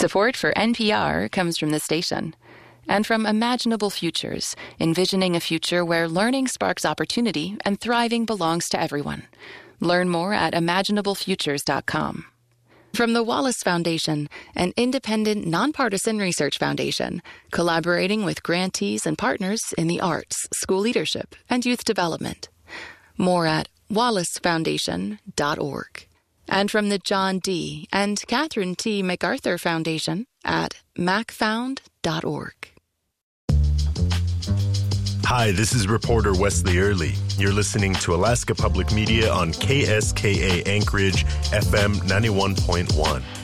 Support for NPR comes from the station and from Imaginable Futures, envisioning a future where learning sparks opportunity and thriving belongs to everyone. Learn more at imaginablefutures.com. From the Wallace Foundation, an independent, nonpartisan research foundation, collaborating with grantees and partners in the arts, school leadership, and youth development. More at wallacefoundation.org. And from the John D. and Catherine T. MacArthur Foundation at macfound.org. Hi, this is reporter Wesley Early. You're listening to Alaska Public Media on KSKA Anchorage FM 91.1.